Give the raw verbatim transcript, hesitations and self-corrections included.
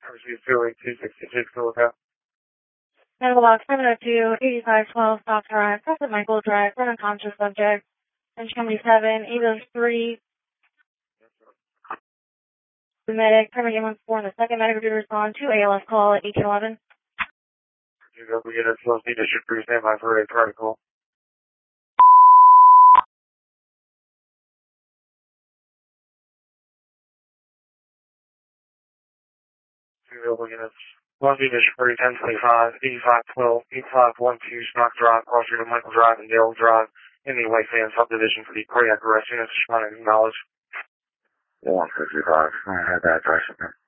Receive two eight two sixty-six, Philadelphia. Medical box seven oh two, eighty-five twelve, South Drive, President Michael Drive, for an unconscious subject. And seventy-seven, eight oh three. The medic, primary ambulance four, and the second medic to respond to A L S call at eighteen eleven. You go begin at Slow Speed District three, stand by for a protocol. You go begin at Slow Speed District three, ten twenty-five, eighty-five twelve, eighty-five twelve, Stock Drive, cross street of Michael Drive and Dale Drive, in the White Fan subdivision for the cardiac arrest units responding to knowledge. one fifty-five, I had that address.